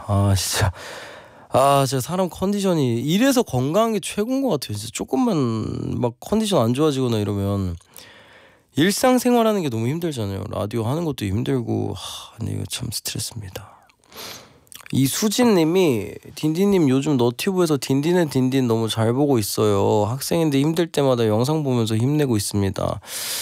진짜. 진짜 사람 컨디션이 이래서 건강한 게 최고인 것 같아요. 진짜 조금만 막 컨디션 안 좋아지거나 이러면 일상생활하는 게 너무 힘들잖아요. 라디오 하는 것도 힘들고. 근데 이거 참 스트레스입니다. 이수진님이 딘딘님 요즘 너튜브에서 딘딘의 딘딘 너무 잘 보고 있어요. 학생인데 힘들 때마다 영상 보면서 힘내고 있습니다.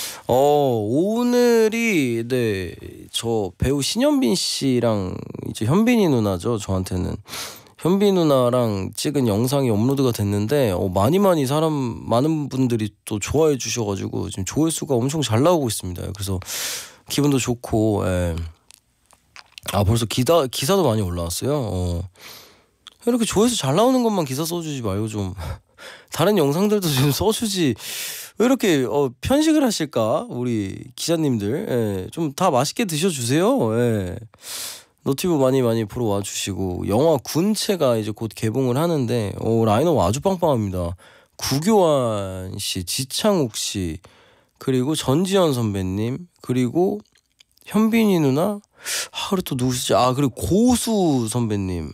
오늘이 저 배우 신현빈 씨랑 이제 현빈이 누나죠. 저한테는 현빈 누나랑 찍은 영상이 업로드가 됐는데 많은 분들이 또 좋아해 주셔가지고 지금 조회수가 엄청 잘 나오고 있습니다. 그래서 기분도 좋고. 벌써 기사도 많이 올라왔어요. 이렇게 조회수 잘 나오는 것만 기사 써주지 말고 좀 다른 영상들도 좀 써주지. 왜 이렇게 편식을 하실까 우리 기자님들. 좀 다 맛있게 드셔주세요. 너튜브 많이 보러 와주시고, 영화 군체가 이제 곧 개봉을 하는데 라인업 아주 빵빵합니다. 구교환 씨, 지창욱 씨, 그리고 전지현 선배님, 그리고 현빈이 누나, 그리고 또 누구시지? 그리고 고수 선배님.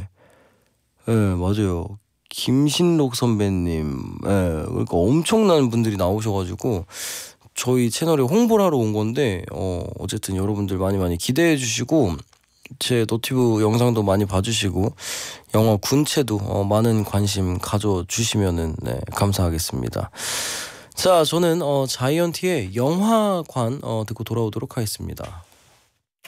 맞아요. 김신록 선배님. 그러니까 엄청난 분들이 나오셔가지고 저희 채널에 홍보를 하러 온 건데, 어쨌든 여러분들 많이 기대해 주시고, 제 너튜브 영상도 많이 봐주시고, 영화 군체도 많은 관심 가져주시면은 감사하겠습니다. 자, 저는 자이언티의 영화관 듣고 돌아오도록 하겠습니다.